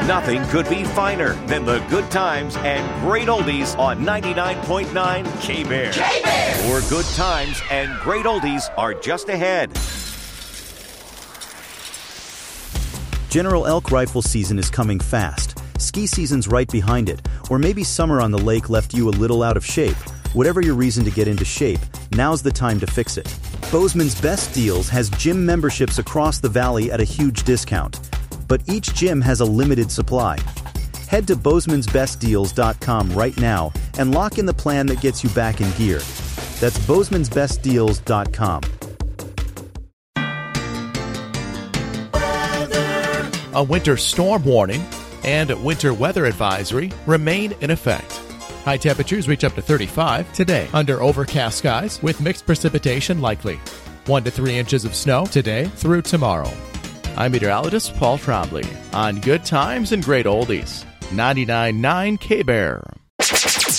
Nothing could be finer than the good times and great oldies on 99.9 K-Bear. K-Bear! More good times and great oldies are just ahead. General elk rifle season is coming fast. Ski season's right behind it. Or maybe summer on the lake left you a little out of shape. Whatever your reason to get into shape, now's the time to fix it. Bozeman's Best Deals has gym memberships across the valley at a huge discount. But each gym has a limited supply. Head to bozemansbestdeals.com right now and lock in the plan that gets you back in gear. That's bozemansbestdeals.com. A winter storm warning and winter weather advisory remain in effect. High temperatures reach up to 35 today under overcast skies with mixed precipitation likely. 1 to 3 inches of snow today through tomorrow. I'm meteorologist Paul Trombley on Good Times and Great Oldies. 99.9 K-Bear.